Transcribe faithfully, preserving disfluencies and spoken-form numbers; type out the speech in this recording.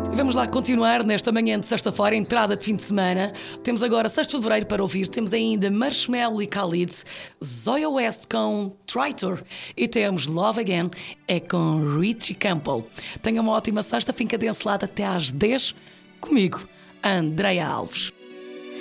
E vamos lá continuar nesta manhã de sexta-feira, entrada de fim de semana. Temos agora seis de fevereiro para ouvir. Temos ainda Marshmello e Khalid, Zoya West com Traitor e temos Love Again é com Richie Campbell. Tenha uma ótima sexta, fica de encelado até às dez comigo, Andreia Alves.